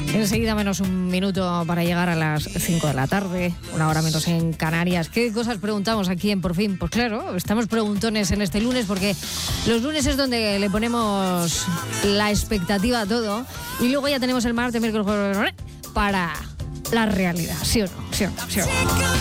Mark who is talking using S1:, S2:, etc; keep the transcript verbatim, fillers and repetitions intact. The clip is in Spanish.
S1: Enseguida menos un minuto para llegar a las cinco de la tarde, una hora menos en Canarias. ¿Qué cosas preguntamos aquí en Por Fin? Pues claro, estamos preguntones en este lunes porque los lunes es donde le ponemos la expectativa a todo y luego ya tenemos el martes, miércoles, jueves, para la realidad, ¿sí o no? ¿Sí o no? ¿Sí o no?